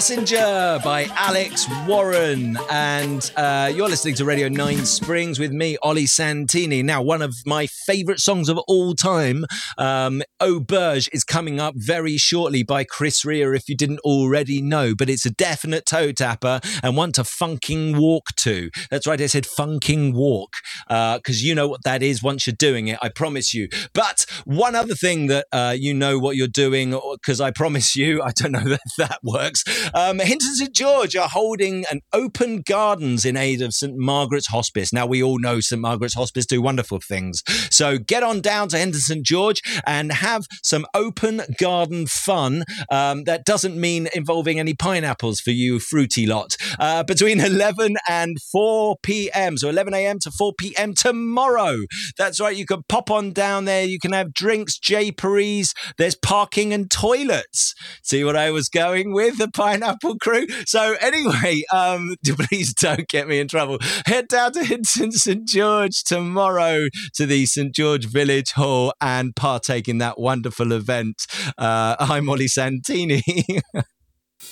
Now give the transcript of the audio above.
Passenger by Alex Warren. And you're listening to Radio 9 Springs with me, Ollie Santini. Now, one of my favourite songs of all time, Auberge, is coming up very shortly by Chris Rea, if you didn't already know. But it's a definite toe tapper and one to funking walk to. That's right, I said funking walk, because you know what that is once you're doing it, I promise you. But one other thing that you know what you're doing, because I promise you, I don't know if that works. Hinton St George are holding an open gardens in aid of St Margaret's Hospice. Now, we all know St Margaret's Hospice do wonderful things. So get on down to Hinton St George and have some open garden fun. That doesn't mean involving any pineapples for you fruity lot. Between 11 and 4 p.m. So 11 a.m. to 4 p.m. tomorrow. That's right. You can pop on down there. You can have drinks, J-Paris. There's parking and toilets. See what I was going with? The Pineapple Crew. So anyway, please don't get me in trouble. Head down to Hinton St George tomorrow to the St George Village Hall and partake in that wonderful event. I'm Ollie Santini.